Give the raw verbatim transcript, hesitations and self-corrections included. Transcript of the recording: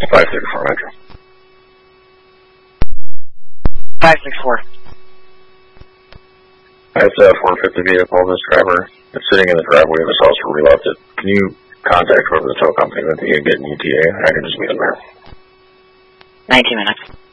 five thirty-four Metro. five six four. That's a four fifty vehicle. This driver is sitting in the driveway of his house where we left it. Can you contact whoever the tow company that you get an E T A? I can just meet him there. nineteen minutes.